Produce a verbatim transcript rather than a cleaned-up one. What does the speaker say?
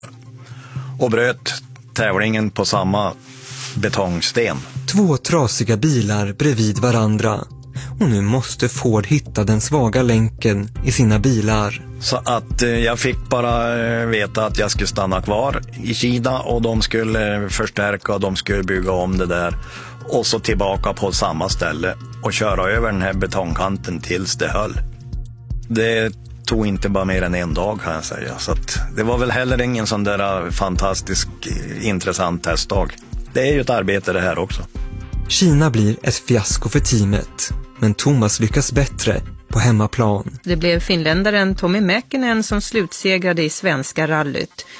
Och bröt tävlingen på samma betongsten. Två trasiga bilar bredvid varandra. Och nu måste Ford hitta den svaga länken i sina bilar. Så att eh, jag fick bara eh, veta att jag skulle stanna kvar i Kina och de skulle förstärka och de skulle bygga om det där. Och så tillbaka på samma ställe och köra över den här betongkanten tills det höll. Det tog inte bara mer än en dag kan jag säga. Så att det var väl heller ingen sån där fantastisk intressant testdag. Det är ju ett arbete det här också. Kina blir ett fiasko för teamet. Men Thomas lyckas bättre på hemmaplan. Det blev finländaren Tommy Mäkinen som slutsegrade i svenska rallyt.